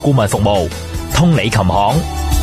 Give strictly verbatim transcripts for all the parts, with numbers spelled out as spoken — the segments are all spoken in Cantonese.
顧問服務，通理琴行。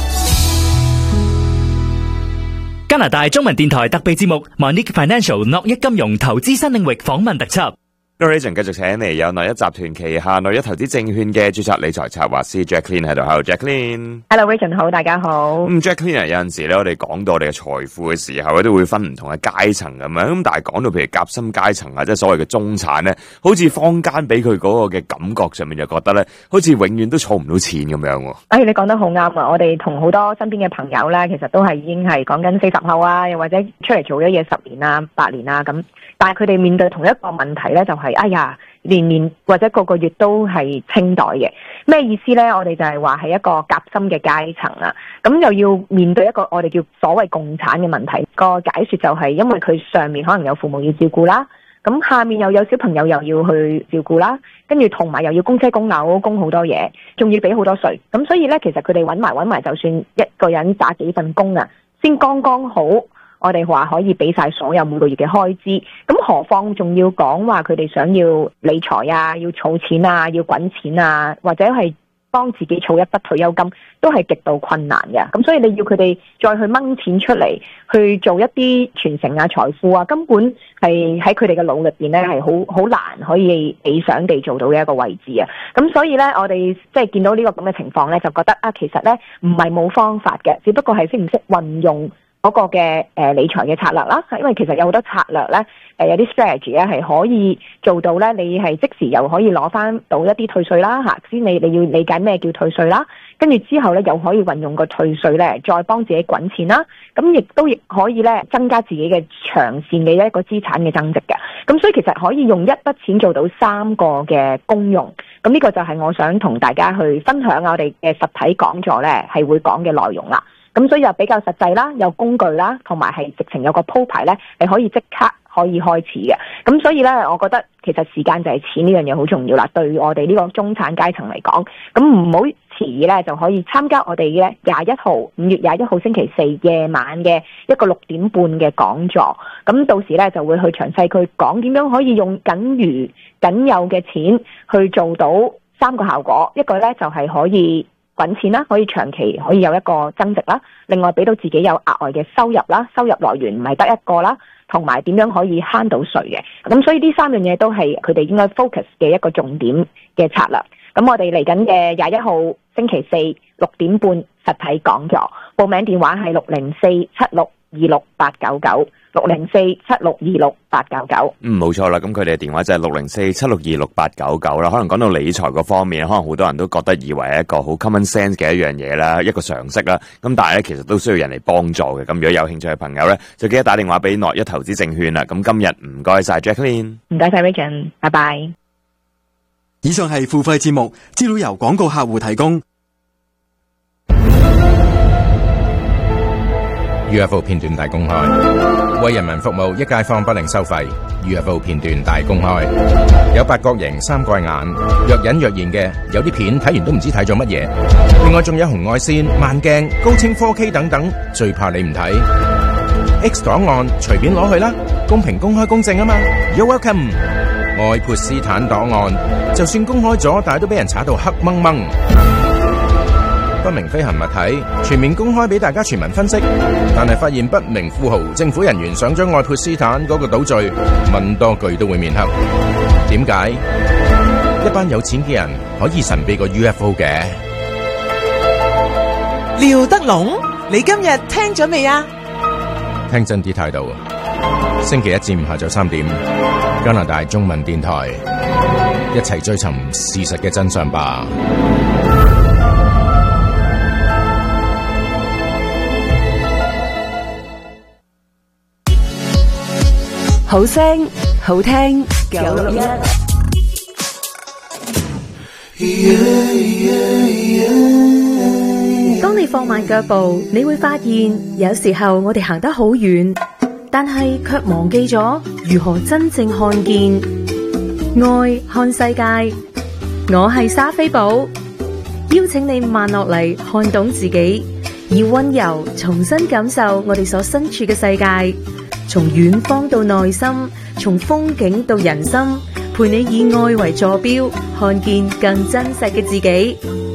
加拿大中文電台特備節目 Monique Financial 諾一金融投資新領域訪問特輯。 Region 繼續請嚟有諾一集團旗下諾一投資證券嘅註冊理財策劃師 Jacqueline 喺度。Hello Jacqueline。 Hello Region 好，大家好。 咁 Jacqueline 有陣時咧，我哋講到我哋嘅財富嘅時候咧，都會分唔同嘅階層咁樣。咁但係講到譬如夾心階層啊，即係所謂嘅中產咧，好似坊間俾佢嗰個嘅感覺上面就覺得咧，好似永遠都儲唔到錢咁樣。 哎，你講得好啱啊！我哋同好多身邊嘅朋友咧，其實都係已經係講緊四十後啊，又或者出嚟做咗嘢十年啊、八年啊咁。但係佢哋面對同一個問題咧，就係、是、哎呀，年年或者個個月都係清袋嘅。咩意思咧？我哋就係話係一個夾心嘅階層啊，咁又要面對一個我哋叫所謂共產嘅問題。個解說就係因為佢上面可能有父母要照顧啦，咁下面又有小朋友又要去照顧啦，跟住同埋又要供車供樓供好多嘢，仲要俾好多稅。咁所以咧，其實佢哋揾埋揾埋，就算一個人打幾份工啊，先剛剛好。我哋話可以俾晒所有每個月嘅開支，咁何況仲要講話佢哋想要理財啊，要儲錢啊，要滾錢啊，或者係幫自己儲一筆退休金，都係極度困難嘅。咁所以你要佢哋再去掹錢出嚟，去做一啲傳承啊、財富啊，根本係喺佢哋嘅腦入邊咧係好好難可以理想地做到嘅一個位置啊。咁所以咧，我哋即係見到呢個咁嘅情況咧，就覺得啊，其實咧唔係冇方法嘅，只不過係識唔識運用嗰個嘅誒理財嘅策略啦，因為其實有好多策略咧，誒有啲 strategy 咧係可以做到咧，你係即時又可以攞翻到一啲退稅啦嚇，先你你要理解咩叫退稅啦，跟住之後咧又可以運用個退稅咧，再幫自己滾錢啦，咁亦都亦可以咧增加自己嘅長線嘅一個資產嘅增值嘅，咁所以其實可以用一筆錢做到三個嘅功用，咁呢個就係我想同大家去分享我哋嘅實體講座咧係會講嘅內容啦。咁所以又比較實際啦，有工具啦，同埋係直情有個鋪排咧，係可以即刻可以開始嘅。咁所以咧，我覺得其實時間就係錢呢樣嘢好重要啦。對我哋呢個中產階層嚟講，咁唔好遲疑咧，就可以參加我哋嘅廿一號五月廿一號星期四夜晚嘅一個六點半嘅講座。咁到時咧就會去詳細去講點樣可以用僅餘僅有嘅錢去做到三個效果。一個咧就係可以滾錢啦，可以長期可以有一個增值啦，另外俾到自己有額外嘅收入啦，收入來源唔係得一個啦，同埋點樣可以慳到稅嘅，咁所以呢三樣嘢都係佢哋應該 focus 嘅一個重點嘅策略。咁我哋嚟緊嘅廿一號星期四六點半實體講座，報名電話係六零四七六二六八九九。六零四七六二六八九九。 嗯，冇錯啦。咁佢哋嘅電話就係六零四七六二六八九九啦。可能講到理財嗰方面，可能好多人都覺得以為係一個好 common sense 嘅一樣嘢啦，一個常識啦。咁但係咧，其實都需要人嚟幫助嘅。咁如果有興趣嘅朋友咧，就記得打電話俾諾一投資證券啦。咁今日唔該晒 Jacqueline， 唔該晒 Rachel， 拜拜。 以上係付費節目，資料由廣告客戶提供。 U F O 片段大公開，為人民服務，一街坊不另收費。U F O 片段大公開，有八角形、三角眼，若隱若現嘅，有啲片睇完都唔知睇咗乜嘢。另外仲有紅外線、慢鏡、高清 four K 等等，最怕你唔睇。X 檔案隨便攞去啦，公平、公開、公正啊嘛。You're welcome。愛潑斯坦檔案，就算公開咗，但係都俾人查到黑掹掹。不明飛行物體全面公開俾大家全民分析，但係發現不明富豪政府人員想將愛潑斯坦嗰個島嶼問多句都會面黑。點解一班有錢嘅人可以神秘過 U F O 嘅？ 廖德龍，你今日聽咗未啊？ 聽真啲態度。星期一至五下晝三點，加拿大中文電台，一齊追尋事實嘅真相吧。 好聲好聽九六一。當你放慢腳步，你會發現有時候我哋行得好遠，但係卻忘記咗如何真正看見愛看世界。我係莎菲寶，邀請你慢落嚟，看懂自己，以溫柔重新感受我哋所身處嘅世界。從遠方到內心，從風景到人心，陪你以愛為坐標，看見更真實嘅自己。